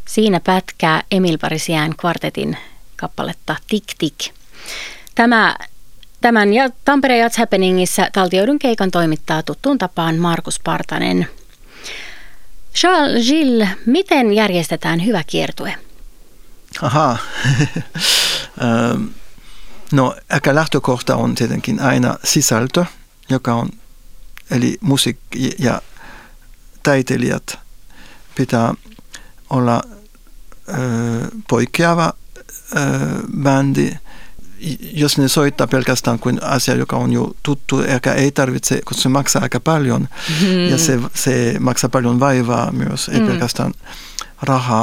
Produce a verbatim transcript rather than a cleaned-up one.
Siinä pätkää Emil Parisien kvartetin kappaletta Tik Tik. Tämä, tämän ja Tampereen Jazz Happeningissä taltioidun keikan toimittaa tuttuun tapaan Markus Partanen. Charles Gilles, miten järjestetään hyvä kiertue? Aha. No, ehkä lähtökohta on tietenkin aina sisältö, joka on, eli musiikki ja taiteilijat pitää olla ö, poikkeava ö, bändi. Jos ne soittaa pelkästään kuin asia, joka on jo tuttu, ehkä ei tarvitse, koska se maksaa aika paljon mm. ja se, se maksaa paljon vaivaa myös, ei mm. pelkästään rahaa.